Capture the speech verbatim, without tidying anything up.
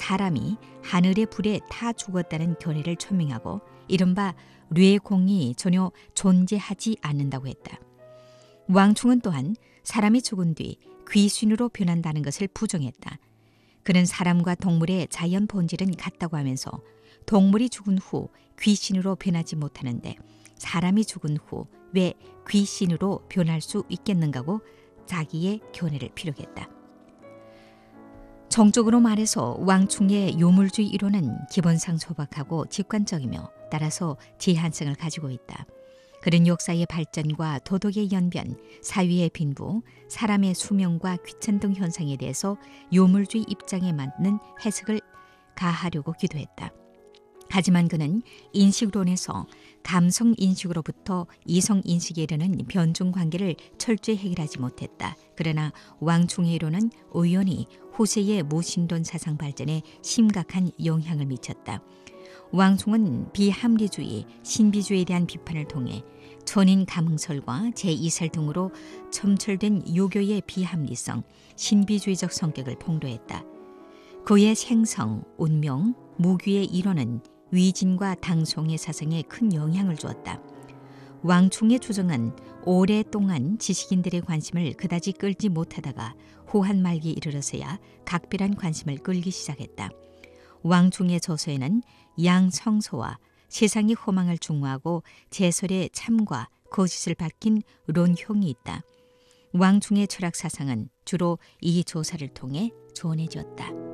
사람이 하늘의 불에 타 죽었다는 견해를 천명하고 이른바 뇌공이 전혀 존재하지 않는다고 했다. 왕충은 또한 사람이 죽은 뒤 귀신으로 변한다는 것을 부정했다. 그는 사람과 동물의 자연 본질은 같다고 하면서 동물이 죽은 후 귀신으로 변하지 못하는데 사람이 죽은 후 왜 귀신으로 변할 수 있겠는가고 자기의 견해를 피력했다. 정적으로 말해서 왕충의 요물주의 이론은 기본상 소박하고 직관적이며 따라서 제한성을 가지고 있다. 그는 역사의 발전과 도덕의 연변, 사회의 빈부, 사람의 수명과 귀천 등 현상에 대해서 요물주의 입장에 맞는 해석을 가하려고 기도했다. 하지만 그는 인식론에서 감성 인식으로부터 이성 인식에 이르는 변종 관계를 철저히 해결하지 못했다. 그러나 왕충의 이론은 우연히 후세의 무신론 사상 발전에 심각한 영향을 미쳤다. 왕충은 비합리주의, 신비주의에 대한 비판을 통해 천인 가문설과 제이설 등으로 첨철된 유교의 비합리성, 신비주의적 성격을 폭로했다. 그의 생성, 운명, 무귀의 이론은 위진과 당송의 사상에 큰 영향을 주었다. 왕충의 주장은 오랫동안 지식인들의 관심을 그다지 끌지 못하다가 후한 말기에 이르러서야 각별한 관심을 끌기 시작했다. 왕충의 저서에는 양성소와 세상의 호망을 중화하고 제설의 참과 거짓을 밝힌論형이 있다. 왕충의 철학 사상은 주로 이 조사를 통해 전해졌다.